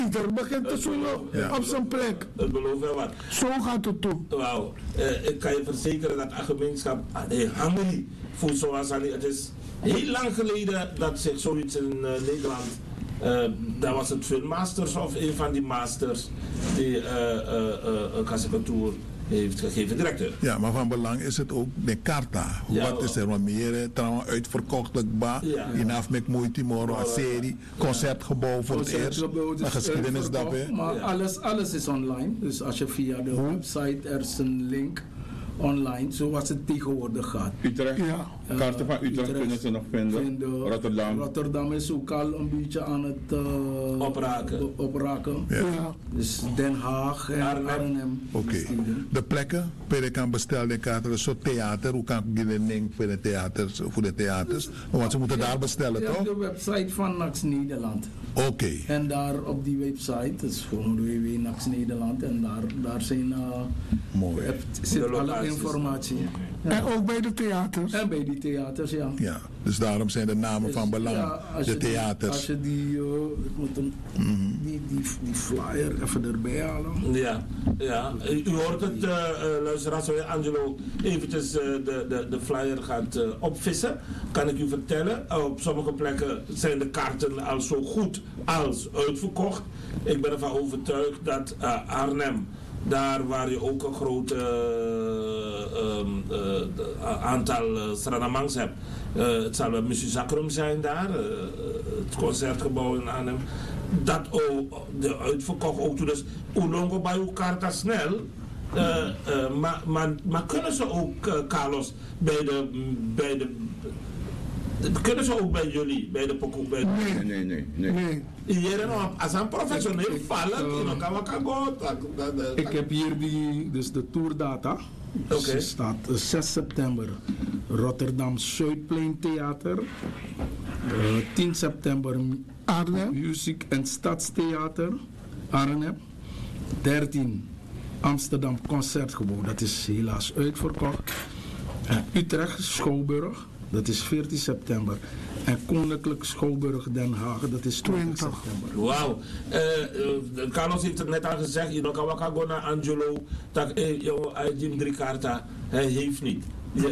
Ieder begint te zoeken op zijn plek. Het belooft wel wat. Zo gaat het toe. Wauw. Ik kan je verzekeren dat een gemeenschap hungry voelt zoals het is heel lang geleden dat zich zoiets in Nederland. Dat was het Filmmasters of een van die masters die een Kassekantoor heeft gegeven, directeur. Ja, maar van belang is het ook de Karta. Ja, wat is er wat meer? Trouwens, uitverkochtelijk ba. Inaf met moeite morgen een serie. Concertgebouw voor het eerst. Een geschiedenis dat hè. Maar alles is online. Dus als je via de website, er is een link online, zoals het tegenwoordig gaat. Utrecht, kaarten van Utrecht kunnen ze nog vinden. Rotterdam is ook al een beetje aan het opraken. Ja. Dus Den Haag en Arnhem. Oké. De plekken, waar je kan bestellen de kaarten, een soort theater. Hoe kan ik die link voor de theaters? Want ze moeten daar bestellen, toch? Ja, de website van NAX Nederland. Oké. En daar op die website, dat is gewoon www.nax Nederland, en daar zijn zit alle informatie. Ja. En ook bij de theaters. En bij die theaters, ja. Ja, dus daarom zijn de namen van belang. Ja, de theaters. Als je die flyer even erbij halen. Ja, ja. U hoort het, luisteraars, Angelo eventjes de flyer gaat opvissen. Kan ik u vertellen, op sommige plekken zijn de kaarten al zo goed als uitverkocht. Ik ben ervan overtuigd dat Arnhem, daar waar je ook een groot aantal Stranamangs hebt. Het zal wel Musicacrum zijn daar, het concertgebouw in Arnhem. Dat ook, de uitverkocht ook toe. Dus hoe langer bij uw kaarta snel. Maar kunnen ze ook, Carlos, kunnen ze ook bij jullie, bij de pokoe? Nee. Hier als een professioneel vallen, ik heb hier de tourdata. Okay. Er staat 6 september Rotterdam Zuidplein Theater. 10 september Arnhem. Muziek en Stadstheater Arnhem. 13 Amsterdam Concertgebouw, dat is helaas uitverkocht. Utrecht Schouwburg, dat is 14 september. En Koninklijk Schouwburg Den Haag, dat is 20 september. Wauw. Carlos heeft het net al gezegd, je kan gaan naar Angelo, dat hij Jim Dricarta, hij heeft niet. Ja.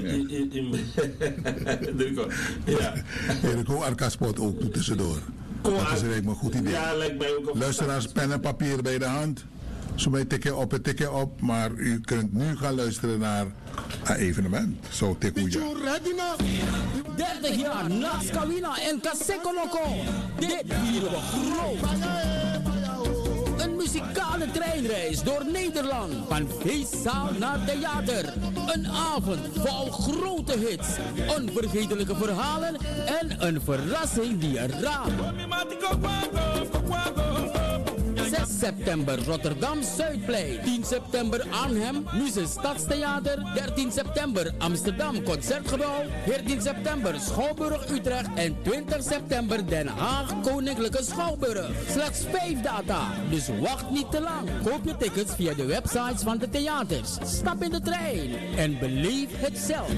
Erik Arkaspot ook tussendoor. Dat is lijkt me een goed idee. Ja, lijkt mij ook een luisteraars, pen en papier bij de hand. Zo bij tikken op, maar u kunt nu gaan luisteren naar een evenement. Zo tikkoe ja. 30 jaar Nax Kawina en Kasekonoko. Dit vieren we groot. Een muzikale treinreis door Nederland. Van feestzaal naar theater. Een avond vol grote hits. Onvergetelijke verhalen en een verrassing die je raadt. 6 september Rotterdam Zuidplein. 10 september Arnhem Muziek Stadstheater. 13 september Amsterdam Concertgebouw. 14 september Schouwburg Utrecht. En 20 september Den Haag Koninklijke Schouwburg. Slechts 5 data, dus wacht niet te lang. Koop je tickets via de websites van de theaters. Stap in de trein en beleef het zelf.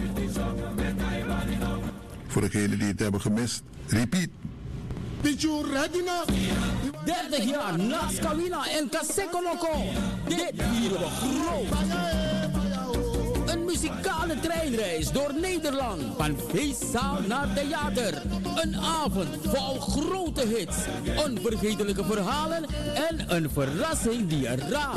Voor degenen die het hebben gemist, repeat. 30 jaar Nax Kawina en Kasekonoko. Dit vieren we groot. Een muzikale treinreis door Nederland. Van feestzaal naar theater. Een avond vol grote hits. Onvergetelijke verhalen en een verrassing die je raadt.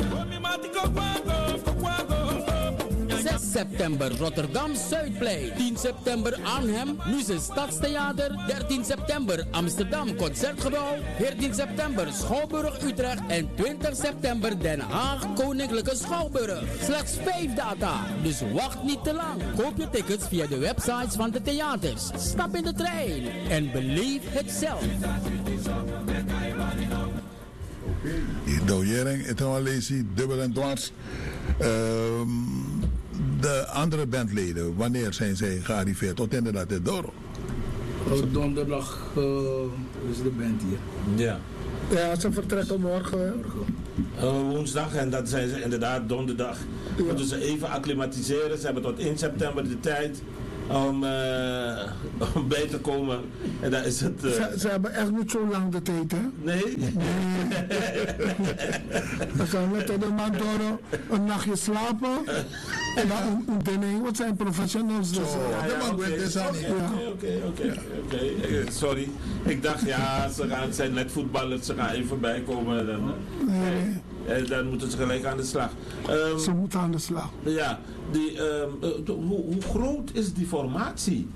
6 september Rotterdam Zuidplein. 10 september Arnhem Muziek Stadstheater. 13 september Amsterdam Concertgebouw. 14 september Schouwburg Utrecht. En 20 september Den Haag Koninklijke Schouwburg. Slechts 5 data, dus wacht niet te lang. Koop je tickets via de websites van de theaters. Stap in de trein en beleef het zelf. Douwjering, Etonalesi, dubbel en dwars. De andere bandleden, wanneer zijn zij gearriveerd? Tot inderdaad het dorp? Donderdag is de band hier. Ja. Ja, ze vertrekken morgen. Woensdag en dat zijn ze inderdaad donderdag. Moeten ze even acclimatiseren. Ze hebben tot 1 september de tijd. om bij te komen. En dan is het... Ze hebben echt niet zo lang de tijd, hè? Nee? Dan gaan we met de man door een nachtje slapen. En dan een ding, wat zijn professionals. Dus, Oké. Sorry. Ik dacht, ja, het zijn net voetballers, ze gaan even voorbij komen. Dan moeten ze gelijk aan de slag. Ze moeten aan de slag. Ja, hoe groot is die formatie?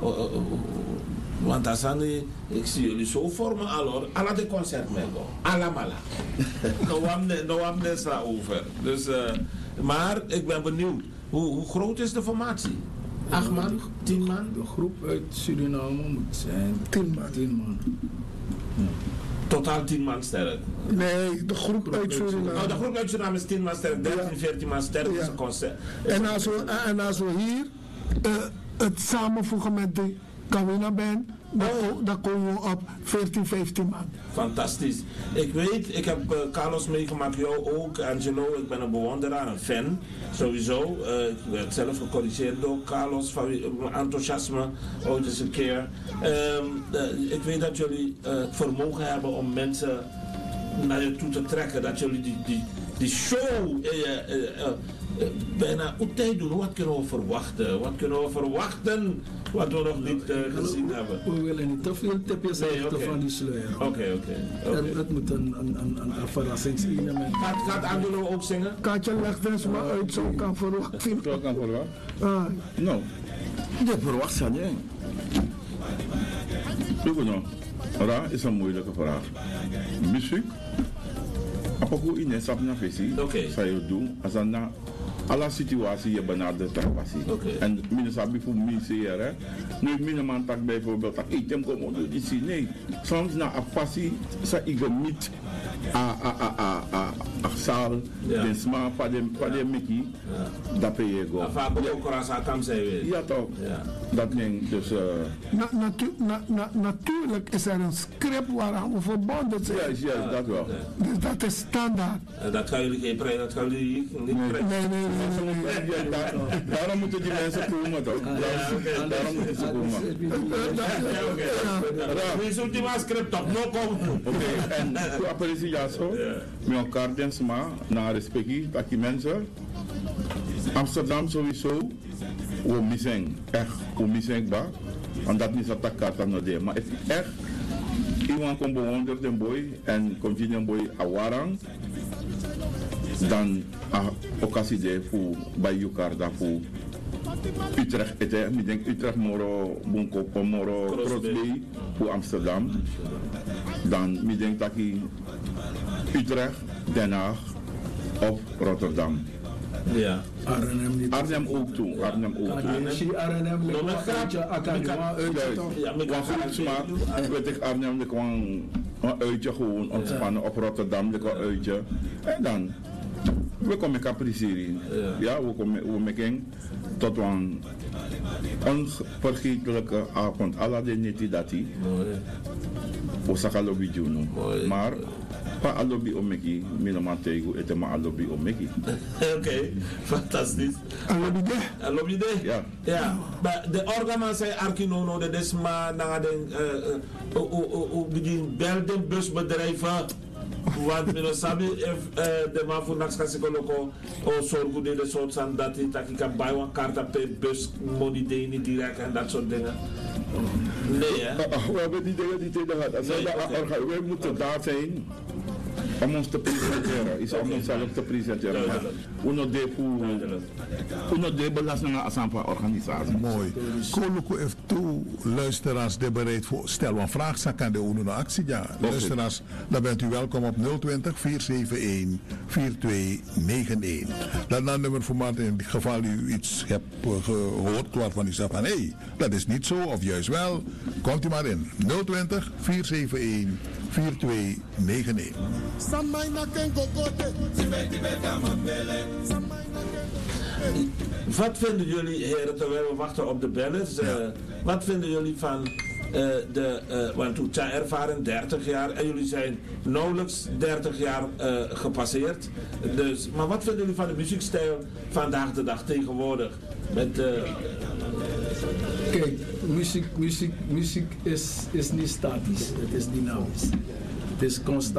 Want ik zie jullie zo vormen al hoor. Alla de concert met go. Alla mala. No am nesla over. Dus, maar ik ben benieuwd. Hoe groot is de formatie? 8 man? 10 man? De groep uit Suriname moet zijn 10 man. 10 man. Ja. Totaal 10 man sterk? Nee, de groep uit Suriname. Oh, de groep uit Suriname is 10 man sterk, 13, 14 man sterk is een concert. En als we hier het samenvoegen met de Kawina Band, dan komen we op 14, 15 man. Fantastisch. Ik weet, ik heb Carlos meegemaakt, jou ook, Angelo. Ik ben een bewonderaar, een fan, sowieso. Ik werd zelf gecorrigeerd door Carlos van enthousiasme, ooit eens een keer. Ik weet dat jullie het vermogen hebben om mensen naar je toe te trekken. Dat jullie die show bijna op tijd doen. Wat kunnen we verwachten? Wat we nog niet gezien hebben? We willen niet te veel tipjes van die sluier. Oké. Het moet een verrassingselement. Gaat Angelo ook zingen? Katja legt eens maar uit, zo kan verwachten. Zo kan verwachten? Nou, dit verwacht zijn jij. Ra is een moeilijke vraag. Muziek? Apoko in een sapna visie. Zou je doen als een alle situatie je benadert ter passie. En mensen hebben voor mensen hier, hè. Nu mijn man tak bijvoorbeeld, dat ik hem kom op die zien. Nee, soms na een passie, zou ik niet saal, de sma, pa de Mickey, dat ben je go. Ja toch, dat ding, dus... Natuurlijk is er een script waaraan we verbonden zijn. Ja, dat wel. Dus dat is standaard. Dat gaan jullie geen prijs, dat gaan jullie niet prijs. Nee. Daarom moeten die mensen komen toch? Daarom moeten ze komen. Wie zoekt die maar script op, no komen. Oké, en voor appreciatie, met elkaar den sma, naar respectie, dat die mensen, Amsterdam sowieso, we missen, echt, we missen ba, en dat is dat kaart aan de maar het is echt, iemand komt bewonderen den boy, en komt je den boy awarang, dan occasie de voor bij elkaar daarvoor Utrecht, ik denk Utrecht, Moro, Bunko, Moro, Crosby voor Amsterdam. Dan ik denk dat ik Utrecht, Den Haag of Rotterdam. Ja. Arnhem ook toe. Arnhem ook toe. Arnhem weet ik Arnhem, ik kwam een uitje gewoon ontspannen op Rotterdam, ik een uitje. En dan we komen appreciëren. Ja, we maken tot een onvergetelijke avond. Alla de neti dati. We zeggen lobby doen. Maar pa alobi omeki, minimaal tegen het maar alobi omeki. Oké, fantastisch. Alobi de? Ja. Ja, maar de organen zijn Arkinono, de desma, na de belden busbedrijven. Want we sabi de man voor nachts gaan loco o zorgen de soort van dat ik kan bij een kaart per bus money day niet direct en dat soort dingen. Nee hè? We hebben die dingen niet in de hand. Wij moeten daar zijn om ons te presenteren. Is om onszelf te presenteren. We de belasting aan een organisatie. Mooi. Koluku heeft toe luisteraars die bereid voor stel een vraag kan de UNO actie. Ja, luisteraars, dan bent u welkom op 020 471 4291. Dat is nummer voor Martin in het geval u iets hebt gehoord waarvan u zegt van hé, dat is niet zo of juist wel. Komt u maar in 020 471 4291. Wat vinden jullie, heren, terwijl we wachten op de bellers, wat vinden jullie van want toen zijn ervaren 30 jaar en jullie zijn nauwelijks 30 jaar gepasseerd. Dus, maar wat vinden jullie van de muziekstijl vandaag de dag tegenwoordig? Met Kijk, muziek is niet statisch, het is dynamisch. Het is constant.